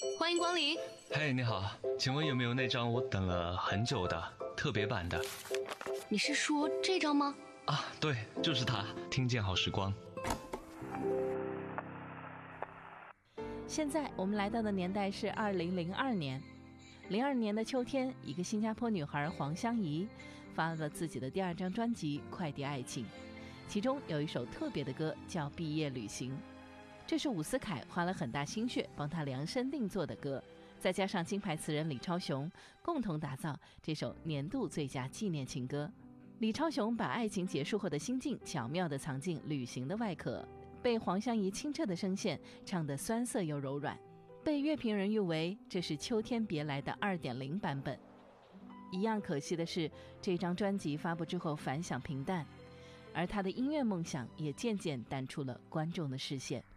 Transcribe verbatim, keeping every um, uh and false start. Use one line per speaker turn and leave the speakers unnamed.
欢迎光临。
嘿，你好，请问有没有那张我等了很久的特别版的？
你是说这张吗？
啊，对，就是它，听见好时光。
现在我们来到的年代是二零零二年，零二年的秋天，一个新加坡女孩黄湘怡发了自己的第二张专辑《快递爱情》，其中有一首特别的歌叫《毕业旅行》，这是伍思凯花了很大心血帮她量身定做的歌，再加上金牌词人李超雄共同打造这首年度最佳纪念情歌。李超雄把爱情结束后的心境巧妙地藏进旅行的外壳，被黄湘怡清澈的声线唱得酸涩又柔软，被乐评人誉为这是秋天别来的 二点零 版本。一样可惜的是，这张专辑发布之后反响平淡，而他的音乐梦想也渐渐淡出了观众的视线。